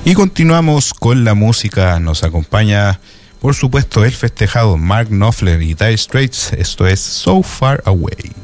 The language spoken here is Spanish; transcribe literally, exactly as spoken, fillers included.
Y continuamos con la música. Nos acompaña, por supuesto, el festejado Mark Knopfler y Dire Straits. Esto es So Far Away.